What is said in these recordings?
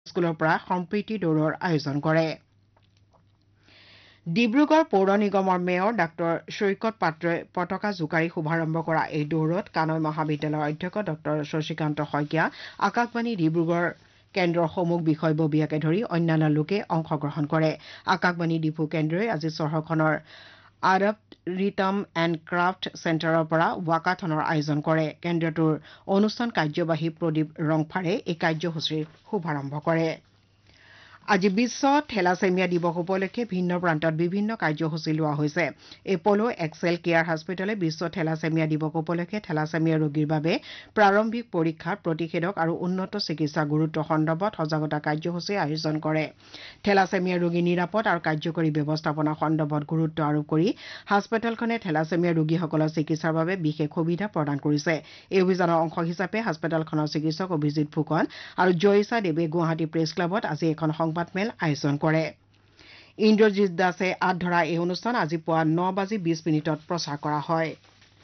স্কুলৰ পৰা সম্প্ৰীতি দৌৰৰ আয়োজন কৰে ডিব্ৰুগড় পৌৰ নিগমৰ মেয়ৰ ডাঃ সৈকত পাত্ৰই পতাকা জোকাৰি শুভাৰম্ভ কৰা এই দৌৰত কানৈ মহাবিদ্যালয়ৰ অধ্যক্ষ ডাঃ শশীকান্ত শইকীয়া আকাশবাণী ডিব্ৰুগড় কেন্দ্ৰৰ সমুখ বিষয়ববীয়াকে ধৰি অন্যান্য লোকে অংশগ্ৰহণ কৰে আকাশবাণী ডিপু কেন্দ্ৰই আজি চহৰখনৰ আৰব ৰিটাম এণ্ড ক্ৰাফ্ট চেণ্টাৰৰ পৰা ৱাকাথনৰ আয়োজন কৰে কেন্দ্ৰটোৰ অনুষ্ঠান কাৰ্যবাহী প্ৰদীপ ৰংফাৰে এই কাৰ্যসূচীৰ শুভাৰম্ভ কৰে আজি বিশ্ব থেলাছেমিয়া দিৱস উপলক্ষে ভিন্ন প্ৰান্তত বিভিন্ন কাৰ্যসূচী লোৱা হৈছে এপলো এক্সেল কেয়াৰ হস্পিটেলে বিশ্ব থেলাছেমিয়া দিৱস উপলক্ষে থেলাছেমিয়া ৰোগীৰ বাবে প্ৰাৰম্ভিক পৰীক্ষা প্ৰতিষেধক আৰু উন্নত চিকিৎসা গুৰুত্ব সন্দৰ্ভত সজাগতা কাৰ্যসূচী আয়োজন কৰে থেলাছেমিয়া ৰোগী নিৰাপদ আৰু কাৰ্যকৰী ব্যৱস্থাপনা সন্দৰ্ভত গুৰুত্ব আৰোপ কৰি হাস্পতালখনে থেলাছেমিয়া ৰোগীসকলৰ চিকিৎসাৰ বাবে বিশেষ সুবিধা প্ৰদান কৰিছে এই অভিযানৰ অংশ হিচাপে হাস্পতালখনৰ চিকিৎসক অভিজিৎ ফুকন আৰু জয়িছা দেৱে গুৱাহাটী প্ৰেছ ক্লাবত আজি এখন সংবাদমেল আয়োজন কৰে ইন্দ্ৰজিৎ দাসে ধৰা এই অনুষ্ঠান আজি পুৱা 9:20 প্ৰচাৰ কৰা হয়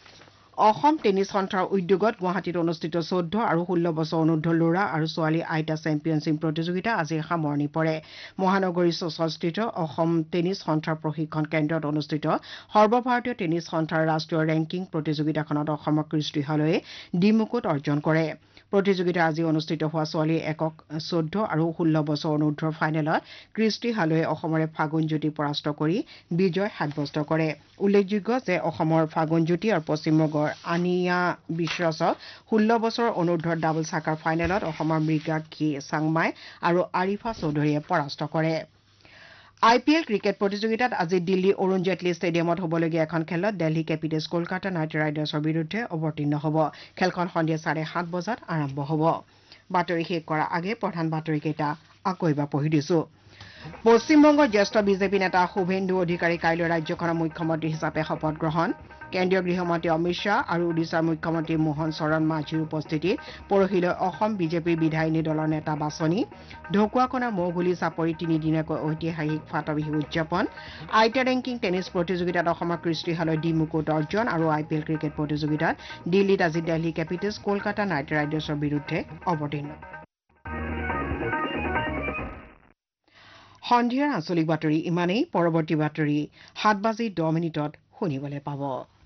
অসম টেনিছ সন্থাৰ উদ্যোগত গুৱাহাটীত অনুষ্ঠিত 14 আৰু 16 বছৰ অনুৰ্ধ ল'ৰা আৰু ছোৱালী আইটা চেম্পিয়নশ্বিপ প্ৰতিযোগিতা আজি সামৰণি পৰে মহানগৰী চচলস্থিত অসম টেনিছ সন্থাৰ প্ৰশিক্ষণ কেন্দ্ৰত অনুষ্ঠিত সৰ্বভাৰতীয় টেনিছ সন্থাৰ ৰাষ্ট্ৰীয় ৰেংকিং প্ৰতিযোগিতাখনত অসমৰ কৃষ্টি হালৈয়ে ডিমুকুট অৰ্জন কৰে প্ৰতিযোগিতা আজি অনুষ্ঠিত হোৱা ছোৱালীৰ একক 14 আৰু 16 বছৰ অনুৰ্ধৰ ফাইনেলত কৃষ্টি হালৈয়ে অসমৰে ফাগুনজ্যোতি পৰাস্ত কৰি বিজয় সাব্যস্ত কৰে উল্লেখযোগ্য যে অসমৰ ফাগুনজ্যোতি আৰু পশ্চিমবংগৰ আনিয়া বিশ্বাসক 16 বছৰ অনুৰ্ধৰ ডাবল শাখাৰ ফাইনেলত অসমৰ মৃগাক্ষী চাংমাই আৰু আৰিফা চৌধুৰীয়ে পৰাস্ত কৰে IPL ক্ৰিকেট প্ৰতিযোগিতাত আজি দিল্লী অৰুণ জেটলী ষ্টেডিয়ামত হ'বলগীয়া এখন খেলত দিল্লী কেপিটেলছ কলকাতা নাইট ৰাইডাৰ্ছৰ বিৰুদ্ধে অৱতীৰ্ণ হ'ব খেলখন সন্ধিয়া 7:30 বজাত আৰম্ভ হ'ব বাতৰি শেষ কৰাৰ আগে প্ৰধান বাতৰিকেইটা আকৌ এবাৰ পঢ়ি দিছো পশ্চিমবংগৰ জ্যেষ্ঠ বিজেপি নেতা শুভেন্দু অধিকাৰী কাইলৈ ৰাজ্যখনৰ মুখ্যমন্ত্ৰী হিচাপে শপত গ্ৰহণ কেন্দ্ৰীয় গৃহমন্ত্ৰী অমিত শ্বাহ আৰু ওড়িশাৰ মুখ্যমন্ত্ৰী মোহন চৰণ মাঝীৰ উপস্থিতিত পৰহিলৈ অসম বিজেপিৰ বিধায়িনী দলৰ নেতা বাছনি ঢকুৱাখনৰ মৌগুলি চাপৰি তিনিদিনীয়াকৈ ঐতিহাসিক ফাট বিহু উদযাপন আইটা ৰেংকিং টেনিছ প্ৰতিযোগিতাত অসমৰ কৃষ্টি হালৈ ডিমুকুট অৰ্জন আৰু IPL ক্ৰিকেট প্ৰতিযোগিতাত দিল্লীত আজি দিল্লী কেপিটেলছ কলকাতা নাইট ৰাইডাৰ্ছৰ বিৰুদ্ধে অৱতীৰ্ণ সন্ধিয়াৰ আঞ্চলিক বাতৰি ইমানেই পৰৱৰ্তী বাতৰি 7:10 শুনিবলৈ পাব